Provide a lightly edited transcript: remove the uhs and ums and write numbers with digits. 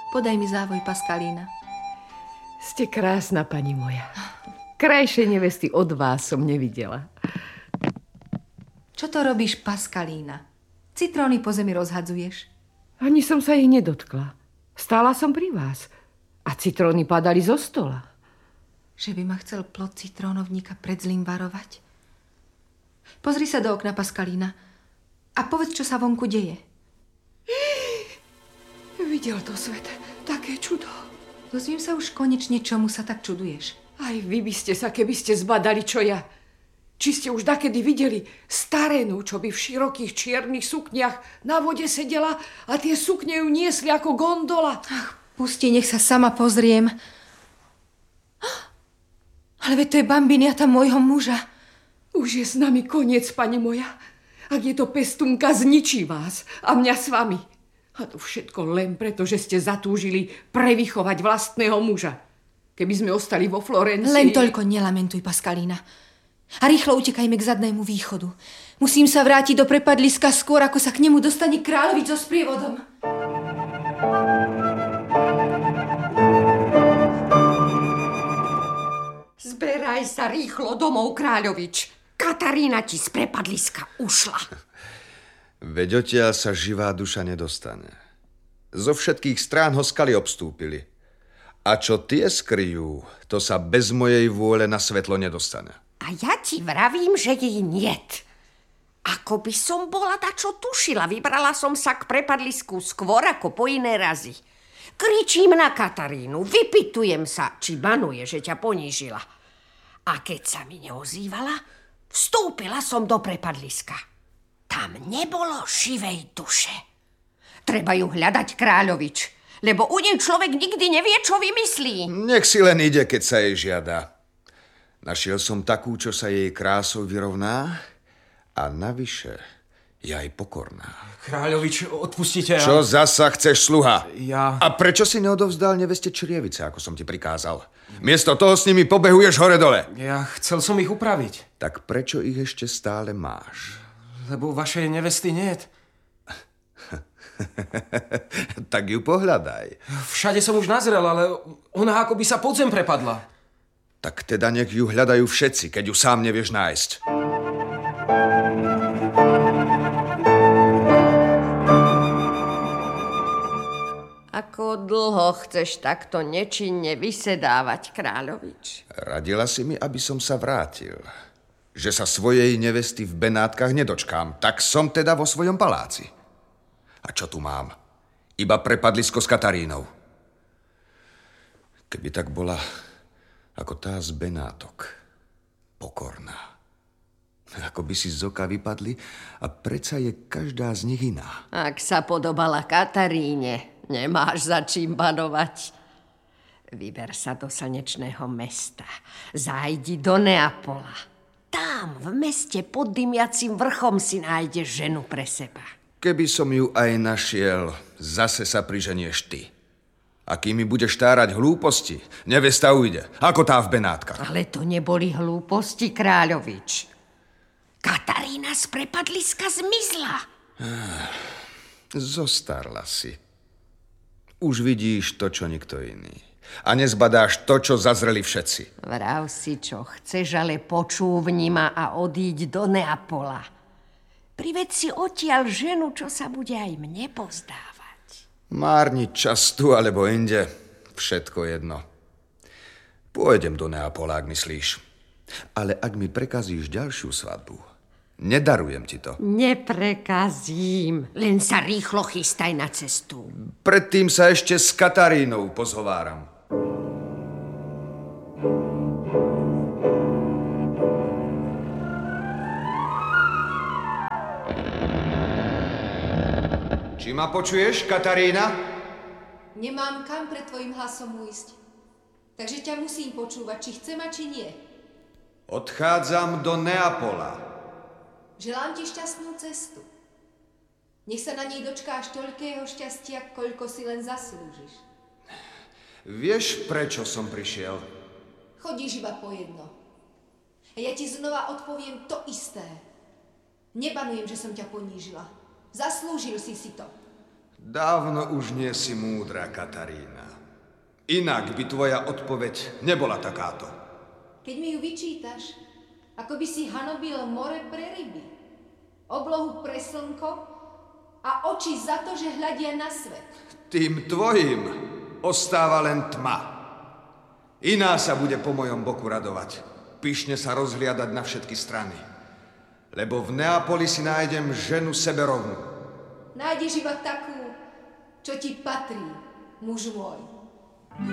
Podaj mi závoj, Paskalína. Ste krásna, pani moja. Krajšej nevesty od vás som nevidela. Čo to robíš, Paskalína? Citróny po zemi rozhadzuješ? Ani som sa ich nedotkla. Stála som pri vás. A citróny padali zo stola. Že by ma chcel plod citrónovníka pred zlým varovať? Pozri sa do okna, Paskalína. A povedz, čo sa vonku deje. Videl to svet. Také čudo. Dozviem sa už konečne, čomu sa tak čuduješ. Aj vy by ste sa, keby ste zbadali, čo ja. Či ste už dakedy videli starénu, čo by v širokých čiernych sukniach na vode sedela a tie sukne ju niesli ako gondola. Ach, pusti, nech sa sama pozriem. Ale veď to je bambiniata môjho muža. Už je s nami koniec, pani moja. Ak je to pestunka, zničí vás a mňa s vami. A to všetko len preto, že ste zatúžili prevychovať vlastného muža. Keby sme ostali vo Florencii... Len toľko nelamentuj, Paskalína. A rýchlo utekajme k zadnému východu. Musím sa vrátiť do prepadliska skôr, ako sa k nemu dostane kráľovič so sprievodom. Zberaj sa rýchlo domov, kráľovič. Katarína ti z prepadliska ušla. Veď odtiaľ sa živá duša nedostane. Zo všetkých strán ho skaly obstúpili. A čo tie skryjú, to sa bez mojej vôle na svetlo nedostane. A ja ti vravím, že jej niet. Ako by som bola dačo tušila, vybrala som sa k prepadlisku skôr ako po iné razy. Kričím na Katarínu, vypytujem sa, či banuje, že ťa ponížila. A keď sa mi neozývala, vstúpila som do prepadliska. Tam nebolo živej duše. Treba ju hľadať, kráľovič, lebo u nej človek nikdy nevie, čo vymyslí. Nech si len ide, keď sa jej žiada. Našiel som takú, čo sa jej krásou vyrovná a navyše je aj pokorná. Kráľovič, odpustite. Čo zasa chceš, sluha? Ja... A prečo si neodovzdal neveste črievice, ako som ti prikázal? Miesto toho s nimi pobehuješ hore-dole. Ja chcel som ich upraviť. Tak prečo ich ešte stále máš? Lebo vašej nevesty niet. Tak ju pohľadaj. Všade som už nazrel, ale ona ako by sa pod zem prepadla. Tak teda nech ju hľadajú všetci, keď ju sám nevieš nájsť. Ako dlho chceš takto nečinne vysedávať, kráľovič? Radila si mi, aby som sa vrátil. Že sa svojej nevesty v Benátkach nedočkám. Tak som teda vo svojom paláci. A čo tu mám? Iba prepadlisko s Katarínou. Keby tak bola ako tá z Benátok. Pokorná. Ako by si z oka vypadli a predsa je každá z nich iná. Ak sa podobala Kataríne, nemáš za čím banovať. Vyber sa do slnečného mesta. Zájdi do Neapola. Tam, v meste pod dymiacím vrchom si nájdeš ženu pre seba. Keby som ju aj našiel, zase sa priženieš ty. A kým mi budeš tárať hlúposti, nevesta ujde, ako tá v Benátkach. Ale to neboli hlúposti, kráľovič. Katarína z prepadliska zmizla. Zostarla si. Už vidíš to, čo nikto iný. A nezbadáš to, čo zazreli všetci. Vrav si, čo chceš, ale počúvni ma a odíď do Neapola. Priveď si odtiaľ ženu, čo sa bude aj mne pozdávať. Márniť čas tu alebo inde, všetko jedno. Pôjdem do Neapola, ak myslíš. Ale ak mi prekazíš ďalšiu svadbu, nedarujem ti to. Neprekazím. Len sa rýchlo chystaj na cestu. Predtým sa ešte s Katarínou pozhováram. Či ma počuješ, Katarína? Nemám kam pred tvojim hlasom ujsť. Takže ťa musím počúvať, či chcem a či nie. Odchádzam do Neapola. Želám ti šťastnú cestu. Nech sa na nej dočkáš toľkého šťastia, koľko si len zaslúžiš. Vieš, prečo som prišiel? Chodíš iba po jedno. A ja ti znova odpoviem to isté. Nebanujem, že som ťa ponížila. Zaslúžil si to. Dávno už nie si múdra, Katarína. Inak by tvoja odpoveď nebola takáto. Keď mi ju vyčítaš, ako by si hanobil more pre ryby, oblohu pre slnko a oči za to, že hľadia na svet. Tým tvojim ostáva len tma. Iná sa bude po mojom boku radovať, pyšne sa rozhliadať na všetky strany. Lebo v Neapoli si nájdem ženu seberovnú. Nájdeš iba takú, čo ti patrí, muž môj.